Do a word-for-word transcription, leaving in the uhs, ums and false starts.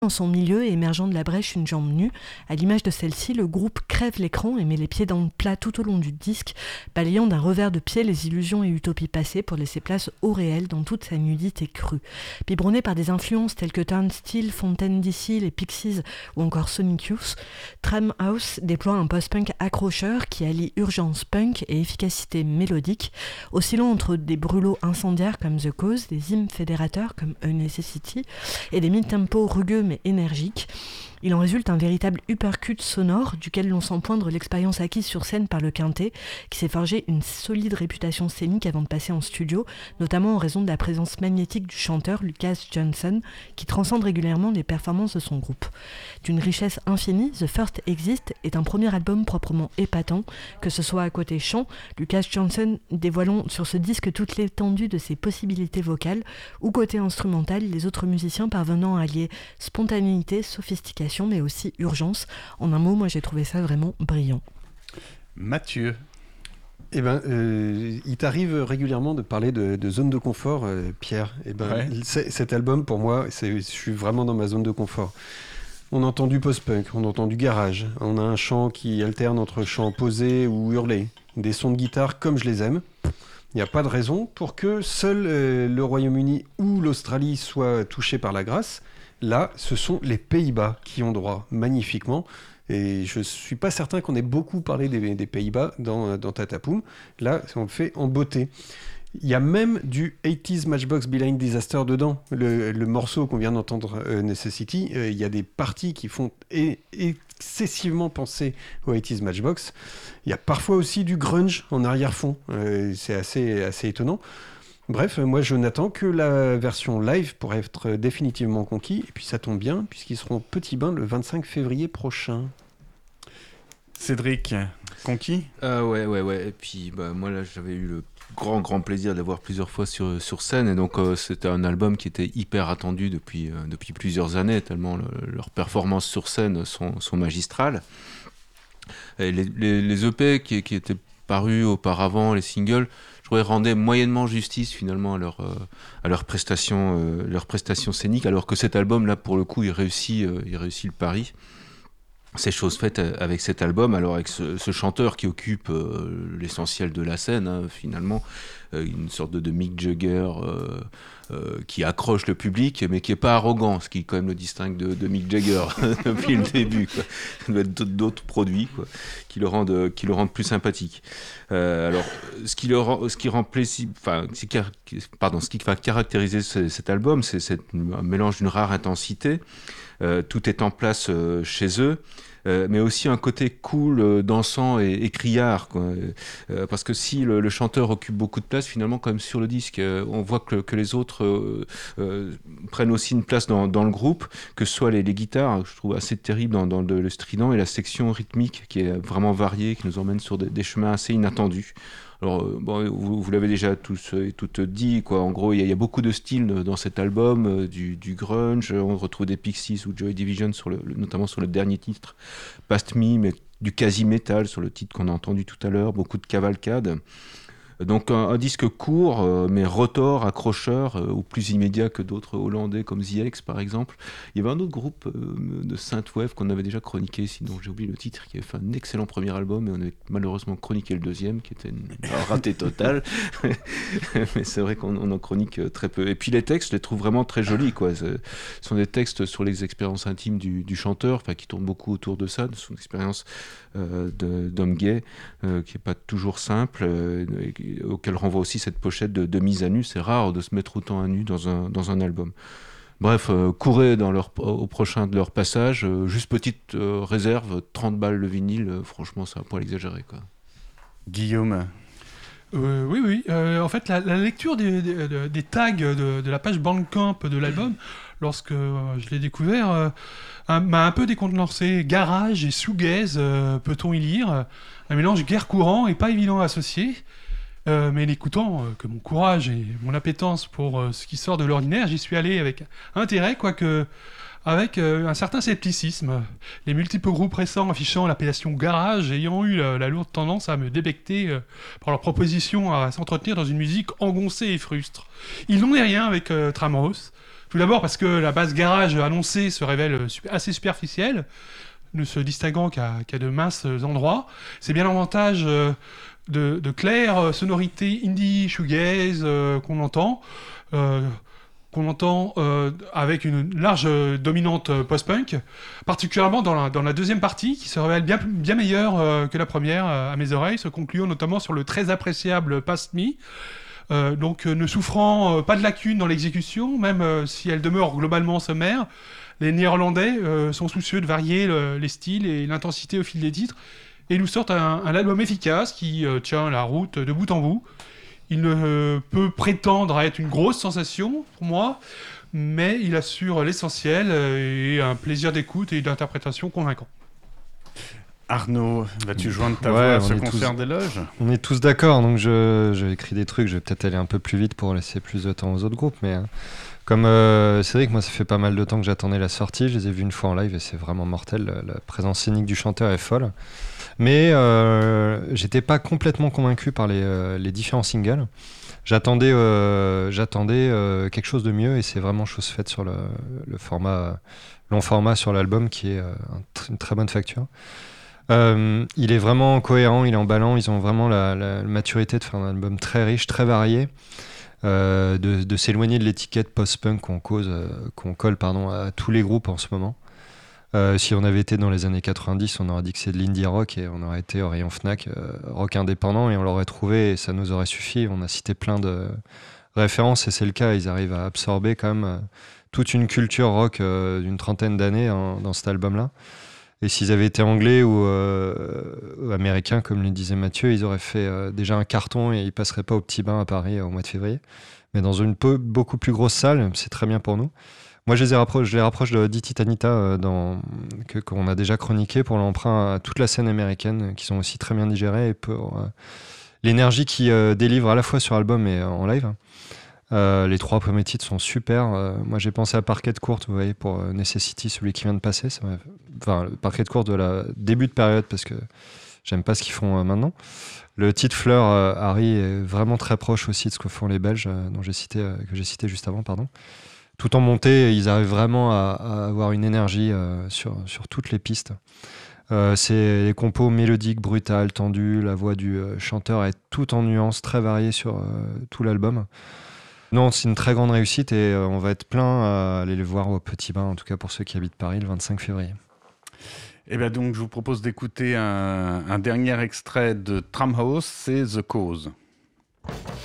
dans son milieu et émergeant de la brèche une jambe nue. À l'image de celle-ci, le groupe crève l'écran et met les pieds dans le plat tout au long du disque, balayant d'un revers de pied les illusions et utopies passées pour laisser place au réel dans toute sa nudité crue. Biberonné par des influences telles que Turnstile, Fontaine D C, les Pixies ou encore Sonic Youth, Tramhouse déploie un post-punk accrocheur qui allie urgence punk et efficacité mélodique, oscillant entre des brûlots incendiaires comme The Cause, des hymnes fédérateurs comme A Necessity et des mid-tempo rugueux mais énergique. Il en résulte un véritable uppercut sonore duquel l'on sent poindre l'expérience acquise sur scène par le quintet, qui s'est forgé une solide réputation scénique avant de passer en studio, notamment en raison de la présence magnétique du chanteur Lucas Johnson, qui transcende régulièrement les performances de son groupe. D'une richesse infinie, The First Exist est un premier album proprement épatant, que ce soit à côté chant, Lucas Johnson dévoilant sur ce disque toute l'étendue de ses possibilités vocales, ou côté instrumental, les autres musiciens parvenant à allier spontanéité, sophistication, mais aussi urgence. En un mot, moi j'ai trouvé ça vraiment brillant. Mathieu. Eh ben, euh, il t'arrive régulièrement de parler de, de zone de confort, euh, Pierre. Eh ben, Ouais. Cet album, pour moi, c'est, je suis vraiment dans ma zone de confort. On entend du post-punk, on entend du garage, on a un chant qui alterne entre chant posé ou hurlé, des sons de guitare comme je les aime. Il n'y a pas de raison pour que seul euh, le Royaume-Uni ou l'Australie soient touchés par la grâce. Là, ce sont les Pays-Bas qui ont droit magnifiquement. Et je ne suis pas certain qu'on ait beaucoup parlé des, des Pays-Bas dans, dans Tatapoum. Là, on le fait en beauté. Il y a même du eighties Matchbox Behind Disaster dedans. Le, le morceau qu'on vient d'entendre, euh, Necessity, euh, il y a des parties qui font é- excessivement penser au eighties Matchbox. Il y a parfois aussi du grunge en arrière-fond. Euh, c'est assez, assez étonnant. Bref, moi je n'attends que la version live pour être définitivement conquis. Et puis ça tombe bien, puisqu'ils seront petits bains le vingt-cinq février prochain. Cédric, conquis ? Euh, ouais, ouais, ouais. Et puis, bah, moi, là, j'avais eu le grand, grand plaisir de les voir plusieurs fois sur, sur scène. Et donc, euh, c'était un album qui était hyper attendu depuis, euh, depuis plusieurs années, tellement le, leurs performances sur scène sont, sont magistrales. Et les, les, les E P qui, qui étaient parus auparavant, les singles, je trouvais rendaient moyennement justice finalement à leur, euh, à leur prestation, euh, leur prestation scénique, alors que cet album, là, pour le coup, il réussit, euh, il réussit le pari. C'est chose faite avec cet album, alors avec ce, ce chanteur qui occupe euh, l'essentiel de la scène, hein, finalement, euh, une sorte de, de Mick Jagger euh, euh, qui accroche le public, mais qui n'est pas arrogant, ce qui quand même le distingue de, de Mick Jagger depuis le début, quoi. Il doit être d'autres produits, quoi, qui le rendent, qui le rendent plus sympathique. Euh, alors, ce qui, le rend, ce qui rend plaisir, enfin, pardon, ce qui va caractériser ce, cet album, c'est, c'est un mélange d'une rare intensité. Euh, tout est en place euh, chez eux, euh, mais aussi un côté cool, euh, dansant et, et criard, quoi. Euh, parce que si le, le chanteur occupe beaucoup de place, finalement, comme sur le disque, euh, on voit que, que les autres euh, euh, prennent aussi une place dans, dans le groupe, que ce soit les, les guitares, je trouve assez terrible dans, dans le, le strident, et la section rythmique qui est vraiment variée, qui nous emmène sur des, des chemins assez inattendus. Alors, bon, vous, vous l'avez déjà tous et toutes dit, quoi. En gros, il y, y a beaucoup de styles dans cet album, euh, du, du grunge, on retrouve des Pixies ou Joy Division, sur le, le, notamment sur le dernier titre, Past Me, mais du quasi-metal sur le titre qu'on a entendu tout à l'heure, beaucoup de cavalcade. Donc un, un disque court, euh, mais rotor, accrocheur, euh, ou plus immédiat que d'autres hollandais comme The X par exemple. Il y avait un autre groupe euh, de synthwave qu'on avait déjà chroniqué, sinon j'ai oublié le titre, qui avait fait un excellent premier album, et on avait malheureusement chroniqué le deuxième, qui était une, un raté total. Mais c'est vrai qu'on on en chronique très peu. Et puis les textes, je les trouve vraiment très jolis, quoi. Ce sont des textes sur les expériences intimes du, du chanteur, qui tournent beaucoup autour de ça, de son expérience euh, de, d'homme gay, euh, qui n'est pas toujours simple, euh, et, auquel renvoie aussi cette pochette de, de mise à nu. C'est rare de se mettre autant à nu dans un, dans un album. Bref, euh, courez dans leur, au prochain de leur passage. Euh, juste petite euh, réserve, trente balles le vinyle, euh, franchement, c'est un poil exagéré, quoi. Guillaume. Euh, oui, oui. Euh, en fait, la, la lecture des, des, des tags de, de la page Bandcamp de l'album, lorsque euh, je l'ai découvert, euh, un, m'a un peu décontenancé. Garage et shoegaze, euh, peut-on y lire ? Un mélange guère courant et pas évident à associer. Euh, mais l'écoutant, euh, que mon courage et mon appétence pour euh, ce qui sort de l'ordinaire, j'y suis allé avec intérêt, quoique avec euh, un certain scepticisme. Les multiples groupes récents affichant l'appellation garage ayant eu la, la lourde tendance à me débecter euh, par leur proposition à s'entretenir dans une musique engoncée et frustre. Il n'en est rien avec euh, Tramhouse. Tout d'abord parce que la basse garage annoncée se révèle assez superficielle, ne se distinguant qu'à, qu'à de minces endroits. C'est bien l'avantage euh, de, de claires sonorités indie shoegaze euh, qu'on entend, euh, qu'on entend euh, avec une large dominante post-punk, particulièrement dans la, dans la deuxième partie, qui se révèle bien, bien meilleure euh, que la première euh, à mes oreilles, se concluant notamment sur le très appréciable Past Me. Euh, donc euh, ne souffrant euh, pas de lacunes dans l'exécution, même euh, si elle demeure globalement sommaire, les Néerlandais euh, sont soucieux de varier le, les styles et l'intensité au fil des titres, et nous sortent un, un album efficace qui euh, tient la route de bout en bout. Il ne euh, peut prétendre à être une grosse sensation pour moi, mais il assure l'essentiel euh, et un plaisir d'écoute et d'interprétation convaincant. Arnaud, vas-tu joindre ta Ouais, voix à on ce est concert tous- d'éloges? On est tous d'accord, donc je, j'ai écrit des trucs, je vais peut-être aller un peu plus vite pour laisser plus de temps aux autres groupes, mais euh, comme euh, c'est vrai que moi ça fait pas mal de temps que j'attendais la sortie, je les ai vus une fois en live et c'est vraiment mortel, la, la présence scénique du chanteur est folle, mais euh, j'étais pas complètement convaincu par les, euh, les différents singles. J'attendais, euh, j'attendais euh, quelque chose de mieux et c'est vraiment chose faite sur le, le format, long format sur l'album qui est euh, un tr- une très bonne facture. Euh, il est vraiment cohérent, il est emballant, ils ont vraiment la, la maturité de faire un album très riche, très varié, euh, de, de s'éloigner de l'étiquette post-punk qu'on, cause, euh, qu'on colle pardon, à tous les groupes en ce moment. Euh, si on avait été dans les années quatre-vingt-dix, on aurait dit que c'est de l'indie rock et on aurait été au rayon Fnac, euh, rock indépendant, et on l'aurait trouvé et ça nous aurait suffi. On a cité plein de références et c'est le cas, ils arrivent à absorber quand même euh, toute une culture rock euh, d'une trentaine d'années hein, dans cet album-là. Et s'ils avaient été anglais ou euh, américains, comme le disait Mathieu, ils auraient fait euh, déjà un carton et ils passeraient pas au Petit Bain à Paris euh, au mois de février. Mais dans une peu, beaucoup plus grosse salle, c'est très bien pour nous. Moi, je les, ai rapproche, je les rapproche de Di Titanita, euh, dans, que, qu'on a déjà chroniqué pour l'emprunt à toute la scène américaine, euh, qui sont aussi très bien digérés, et pour euh, l'énergie qu'ils euh, délivrent à la fois sur album et euh, en live. Euh, les trois premiers titres sont super. Euh, moi, j'ai pensé à Parquet de Courte, vous voyez, pour euh, Necessity, celui qui vient de passer. Ça m'a- enfin, le Parquet de Courte de la début de période, parce que j'aime pas ce qu'ils font euh, maintenant. Le titre Fleur, euh, Harry, est vraiment très proche aussi de ce que font les Belges, euh, dont j'ai cité, euh, que j'ai cité juste avant, pardon. Tout en montée, ils arrivent vraiment à, à avoir une énergie euh, sur, sur toutes les pistes. Euh, c'est les compos mélodiques, brutales, tendues. La voix du euh, chanteur est tout en nuances, très variée sur euh, tout l'album. Non, c'est une très grande réussite et euh, on va être plein à aller les voir au Petit Bain, en tout cas pour ceux qui habitent Paris, le vingt-cinq février. Eh bien donc, je vous propose d'écouter un, un dernier extrait de Tramhouse, c'est The Cause.